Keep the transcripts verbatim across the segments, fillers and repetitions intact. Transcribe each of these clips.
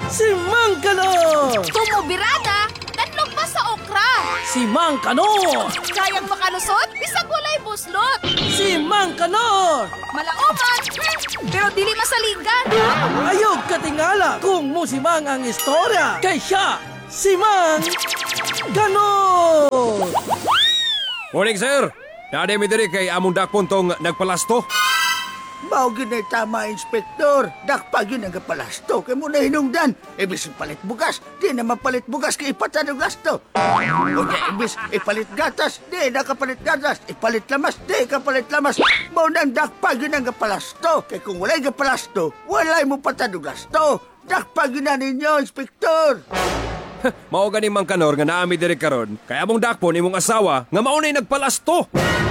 Si Mang Kanor! Tumubirada, tatlong pa sa okra. Si Mang Kanor! Kayang makalusot, bisag walay buslot. Si Mang Kanor! Malaoman, hmm, pero dili masaligan. Ayog katingala kung musimang ang istorya. Kay siya, si Mang Kanor! Morning, sir. Nade mi diri kay among dakpon tong nagpalasto. Mao ginay tama, Inspektor. Dakpag yun ang kapalasto. Kaya mo na hinungdan. Ibis palit bugas. Di naman palit bugas kay ipatan ng gasto. O di ibis ipalit gatas. Di nakapalit gatas. Ipalit lamas. Di kapalit lamas. Mao nang dakpag yun ang kapalasto. Kaya kung walay kapalasto, walay mo patan ng gasto. Dakpag yun na ninyo, Inspektor. Mao gani Mang Kanor nga naami diri karon. Kay among dakpon imong asawa nga mao nay nagpalasto.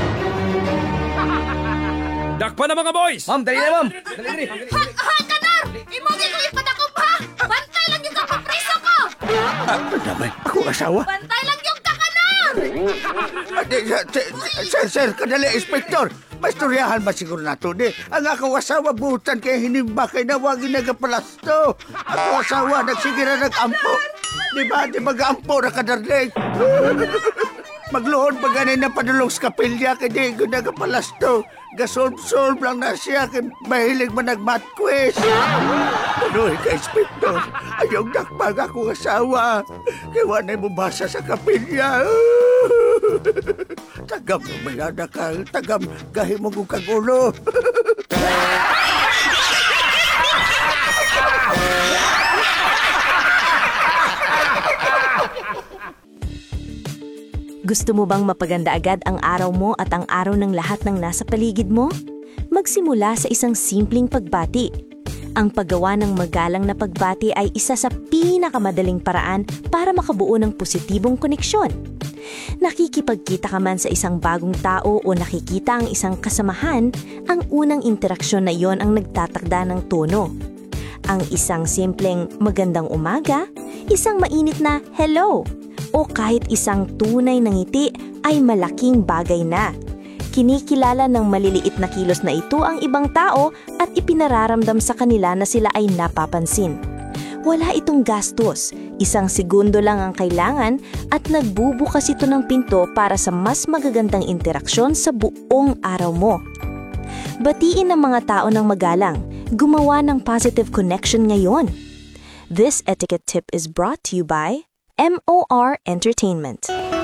Dakpa na mga boys! Ma'am, dali na, ma'am. Dali, dali. Ha, ha, Kanor! Imugi ko ipadakop ha! Bantay lang yung kapapriso ko! Ah, naman, ako asawa. Bantay lang yung kakanor! Ate, sir, sir, kadali, Inspektor. Masturyahan ba siguro nato, di? Ang ako asawa buhutan kaya hinimba kay nawagin nagapalasto. Ako asawa, nagsigira nag-ampo. Di ba, di ba ga-ampo na kadarling? Magluhod pa ganay na padulong sa kapilya kay di ko nagapalasto. Gasolb-solb lang na siya kay mahilig man nagmatquist. Ano ka, Inspektor? Ayaw dakpag ako asawa. Kaya wanay mo basa sa kapilya. Tagam mo mayada ka. Tagam kahimog kong kagulo. Gusto mo bang mapaganda agad ang araw mo at ang araw ng lahat ng nasa paligid mo? Magsimula sa isang simpleng pagbati. Ang paggawa ng magalang na pagbati ay isa sa pinakamadaling paraan para makabuo ng positibong koneksyon. Nakikipagkita ka man sa isang bagong tao o nakikita ang isang kasamahan, ang unang interaksyon na iyon ang nagtatakda ng tono. Ang isang simpleng magandang umaga, isang mainit na hello, o kahit isang tunay na ngiti ay malaking bagay na. Kinikilala ng maliliit na kilos na ito ang ibang tao at ipinararamdam sa kanila na sila ay napapansin. Wala itong gastos, isang segundo lang ang kailangan at nagbubukas ito ng pinto para sa mas magagandang interaksyon sa buong araw mo. Batiin ang mga tao ng magalang, gumawa ng positive connection ngayon. This etiquette tip is brought to you by M O R Entertainment.